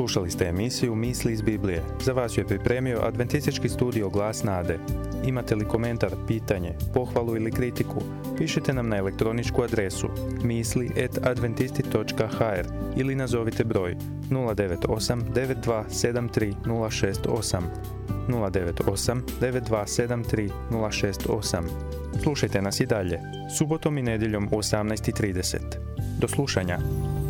Slušali ste emisiju Misli iz Biblije. Za vas ju je pripremio Adventistički studio Glas Nade. Imate li komentar, pitanje, pohvalu ili kritiku? Pišite nam na elektroničku adresu misli@adventisti.hr ili nazovite broj 098 9273 068 098 9273 068. Slušajte nas i dalje, subotom i nedjeljom u 18:30. Do slušanja.